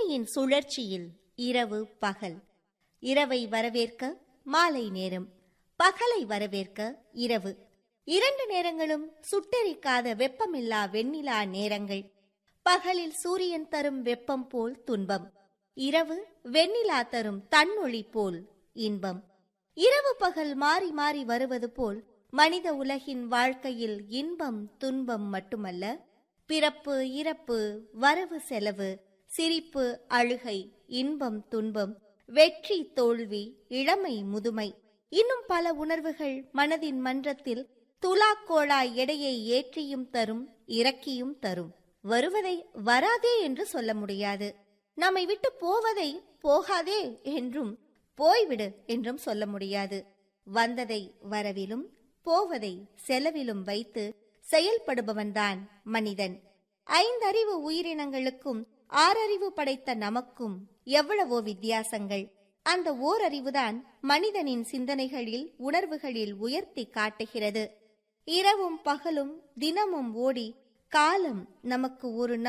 பூமியின் சுழற்சியில் இரவு பகல், இரவை வரவேற்க மாலை நேரம், பகலை வரவேற்க இரவு. 2 நேரங்களும் சுட்டெரிக்காத வெப்பமில்லா வெண்ணிலா நேரங்கள். பகலில் சூரியன் தரும் வெப்பம் போல் துன்பம், இரவு வெண்ணிலா தரும் தன்னொளி போல் இன்பம். இரவு பகல் மாறி மாறி வருவது போல் மனித உலகின் வாழ்க்கையில் இன்பம் துன்பம் மட்டுமல்ல, பிறப்பு இறப்பு, வரவு செலவு, சிரிப்பு அழுகை, இன்பம் துன்பம், வெற்றி தோல்வி, இளமை முதுமை, இன்னும் பல உணர்வுகள் மனதின் மன்றத்தில் துலாக்கோளாய் எடையை ஏற்றியும் தரும் இறக்கியும் தரும். வருவதை வராதே என்று சொல்ல முடியாது, நம்மை விட்டு போவதை போகாதே என்றும் போய்விடு என்றும் சொல்ல முடியாது. வந்ததை வரவிலும் போவதை செலவிலும் வைத்து செயல்படுபவன்தான் மனிதன். 5 அறிவு உயிரினங்களுக்கும் 6 அறிவு படைத்த நமக்கும் எவ்வளவோ வித்தியாசங்கள். அந்த ஓரறிவுதான் மனிதனின் சிந்தனைகளில் உணர்வுகளில் உயர்த்தி காட்டுகிறது. இரவும் பகலும் தினமும் ஓடி காலம் நமக்கு ஒரு